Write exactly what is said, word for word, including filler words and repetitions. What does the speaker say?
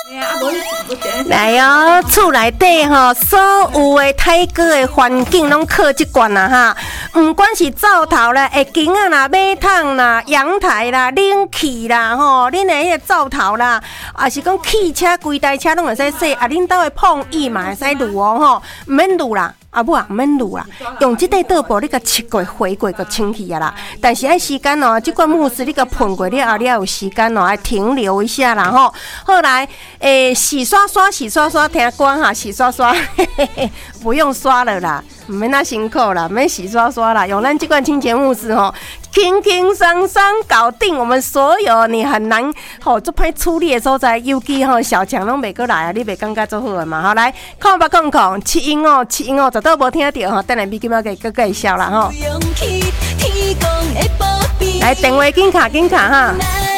来哦，厝内底吼，所有的泰戈的环境拢靠这罐啦哈。不管是灶头啦、会间啊啦、马桶啦、阳台啦、冷气啦吼，恁的迄个灶头啦，也是讲汽车规台车拢会使洗，啊，恁兜的碰椅嘛会使撸哦吼，唔免撸啦。啊母啊，唔免撸啦，用这块桌布你甲切过、回过、个清去啊啦。但是爱时间哦，这罐慕斯你甲喷过了后，你要有时间哦，爱停留一下啦吼。后来诶，洗刷刷、洗刷刷，听歌哈，洗刷刷，嘿嘿嘿，不用刷了啦，唔免那辛苦啦，唔免洗刷刷啦，用咱这罐清洁慕斯吼，轻轻松松搞定我们所有你很难吼做歹处理的所在，尤其吼小强拢袂过来啊，你袂感觉做好的嘛？好来，空八空空，七音哦，七音哦，绝对无听到吼，等下咪今仔个个介绍啦吼。来电话紧卡紧卡哈。